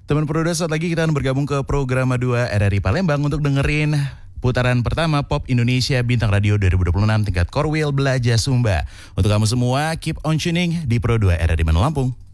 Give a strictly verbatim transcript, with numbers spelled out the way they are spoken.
Teman Pro dua, saat lagi kita akan bergabung ke Programa dua R R I Palembang untuk dengerin putaran pertama Pop Indonesia Bintang Radio dua ribu dua puluh enam tingkat Korwil Belajar Sumba. Untuk kamu semua, keep on tuning di Pro dua R R I Bandung Lampung.